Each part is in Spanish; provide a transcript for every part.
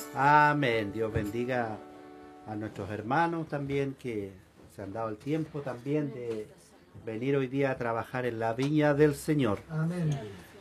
Amén. Dios bendiga a nuestros hermanos también que se han dado el tiempo también de venir hoy día a trabajar en la viña del Señor. Amén.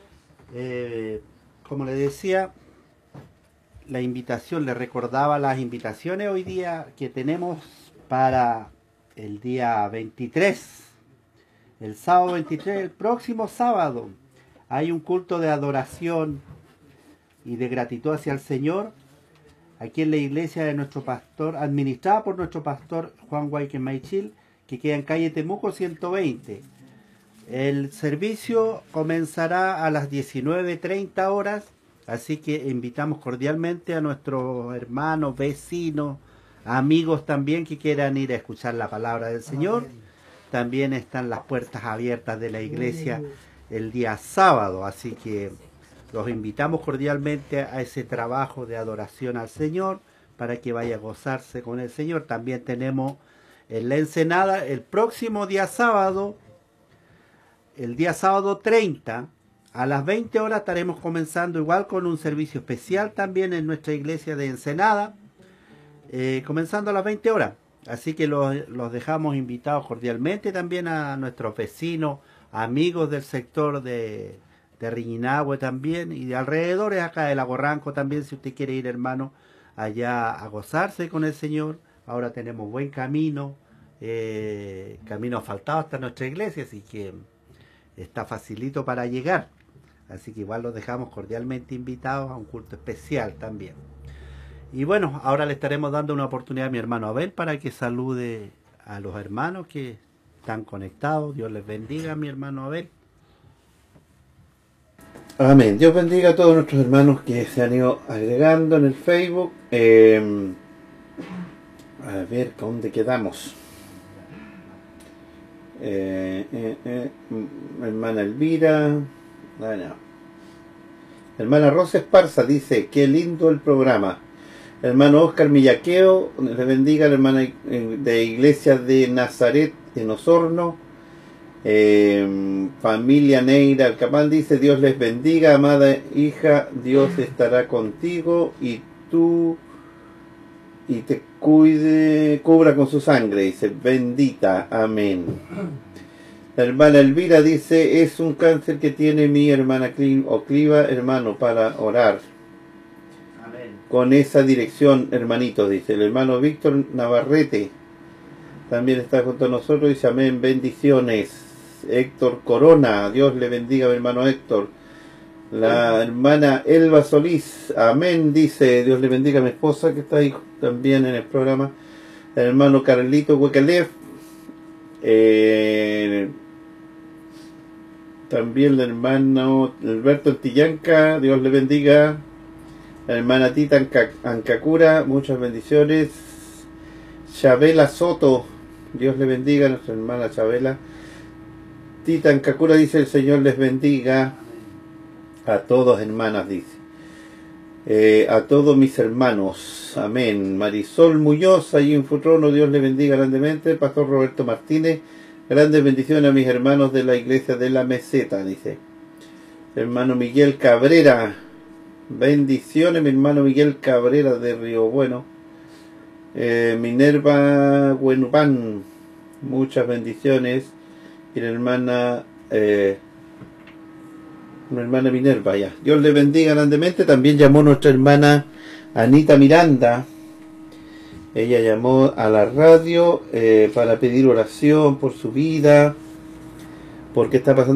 Como le decía, la invitación, le recordaba las invitaciones hoy día que tenemos para el día 23, el sábado 23, el próximo sábado. Hay un culto de adoración y de gratitud hacia el Señor aquí en la iglesia de nuestro pastor, administrada por nuestro pastor Juan Guayque Maichil, que queda en calle Temuco 120. El servicio comenzará a las 19:30 horas, así que invitamos cordialmente a nuestros hermanos, vecinos, amigos también que quieran ir a escuchar la palabra del Señor. También están las puertas abiertas de la iglesia el día sábado, así que los invitamos cordialmente a ese trabajo de adoración al Señor para que vaya a gozarse con el Señor. También tenemos en la Ensenada el próximo día sábado, el día sábado 30, a las 20 horas estaremos comenzando igual con un servicio especial también en nuestra iglesia de Ensenada, comenzando a las 20 horas. Así que los dejamos invitados cordialmente también a nuestros vecinos, amigos del sector de Riñinahue también y de alrededores acá de Lago Ranco también, si usted quiere ir, hermano, allá a gozarse con el Señor. Ahora tenemos buen camino, camino asfaltado hasta nuestra iglesia, así que está facilito para llegar. Así que igual los dejamos cordialmente invitados a un culto especial también. Y bueno, ahora le estaremos dando una oportunidad a mi hermano Abel para que salude a los hermanos que están conectados. Dios les bendiga, mi hermano Abel. Amén. Dios bendiga a todos nuestros hermanos que se han ido agregando en el Facebook. A ver, ¿dónde quedamos? Hermana Elvira. Hermana Rosa Esparza dice, qué lindo el programa. Hermano Oscar Millaqueo, le bendiga a la hermana de Iglesia de Nazaret en Osorno. Familia Neira Alcapán dice, Dios les bendiga, amada hija, Dios estará contigo y te cuide, cubra con su sangre, dice, bendita, amén. La hermana Elvira dice, es un cáncer que tiene mi hermana Cliva, hermano, para orar. Amén. Con esa dirección, hermanito, dice. El hermano Víctor Navarrete también está junto a nosotros, dice, amén, bendiciones. Héctor Corona, Dios le bendiga a mi hermano Héctor. La hermana Elba Solís, amén, dice, Dios le bendiga a mi esposa que está ahí también en el programa. El hermano Carlito Huecalev, también el hermano Alberto Antillanca, Dios le bendiga. La hermana Tita Ancacura, muchas bendiciones. Chabela Soto, Dios le bendiga a nuestra hermana Chabela. Tita Ancacura dice, el Señor les bendiga a todos, hermanas, dice. A todos mis hermanos, amén. Marisol Muñoz, allí en Futrono, Dios le bendiga grandemente. El pastor Roberto Martínez, grandes bendiciones a mis hermanos de la iglesia de la Meseta, dice. Hermano Miguel Cabrera, bendiciones, mi hermano Miguel Cabrera de Río Bueno. Minerva Buenupán, muchas bendiciones. Y la hermana Minerva, ya. Dios le bendiga grandemente. También llamó nuestra hermana Anita Miranda. Ella llamó a la radio para pedir oración por su vida, porque está pasando